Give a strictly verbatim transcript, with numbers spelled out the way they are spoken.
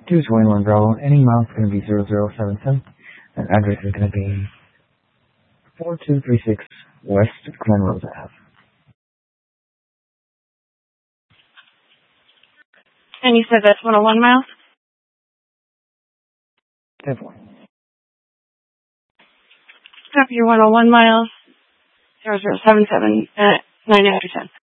two twenty-one Bravo. Any miles is going to be zero zero seven seven. And address is going to be four two three six West Glen Rose Ave. And you said that's one oh one miles? Definitely. Copy your one oh one miles, zero zero seven seven at nine after ten.